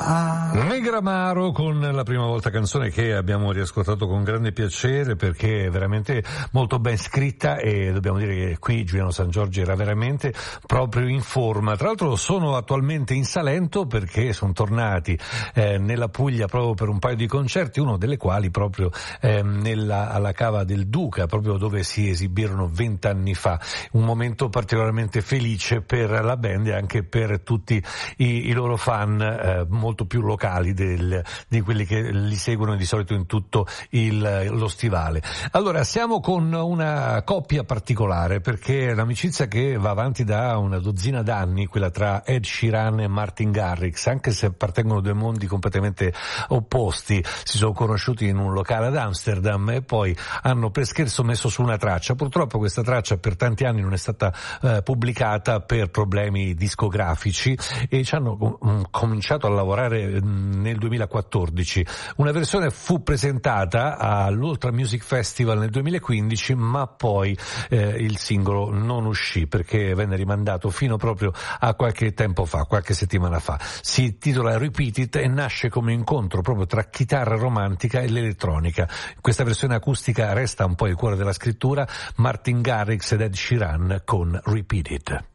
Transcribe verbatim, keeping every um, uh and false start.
Ah. Negramaro con la prima volta canzone che abbiamo riascoltato con grande piacere perché è veramente molto ben scritta e dobbiamo dire che qui Giuliano Sangiorgi era veramente proprio in forma. Tra l'altro sono attualmente in Salento perché sono tornati eh, nella Puglia proprio per un paio di concerti, uno delle quali proprio eh, nella, alla Cava del Duca, proprio dove si esibirono vent'anni fa. Un momento particolarmente felice per la band e anche per tutti i, i loro fan eh, molto più locali del, di quelli che li seguono di solito in tutto il, lo stivale. Allora siamo con una coppia particolare perché è un'amicizia che va avanti da una dozzina d'anni, quella tra Ed Sheeran e Martin Garrix, anche se appartengono a due mondi completamente opposti. Si sono conosciuti in un locale ad Amsterdam e poi hanno per scherzo messo su una traccia. Purtroppo questa traccia per tanti anni non è stata eh, pubblicata per problemi discografici e ci hanno um, cominciato a lavorare nel duemilaquattordici. Una versione fu presentata all'Ultra Music Festival nel duemilaquindici, ma poi eh, il singolo non uscì perché venne rimandato fino proprio a qualche tempo fa, qualche settimana fa. Si intitola Repeat It e nasce come incontro proprio tra chitarra romantica e l'elettronica. Questa versione acustica resta un po' il cuore della scrittura. Martin Garrix ed Ed Sheeran con Repeat It.